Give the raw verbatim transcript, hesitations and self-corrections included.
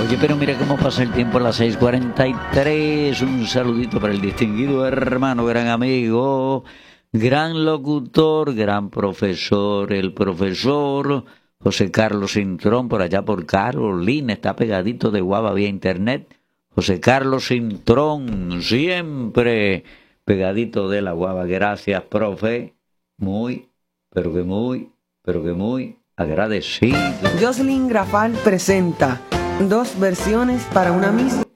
Oye, pero mira cómo pasa el tiempo a las seis cuarenta y tres. Un saludito para el distinguido hermano, gran amigo, gran locutor, gran profesor, el profesor José Carlos Cintrón, por allá por Carolina, está pegadito de Guava vía internet. José Carlos Cintrón, siempre pegadito de la Guava. Gracias, profe. Muy, pero que muy, pero que muy agradecido. Jocelyn Grafal presenta dos versiones para una misma.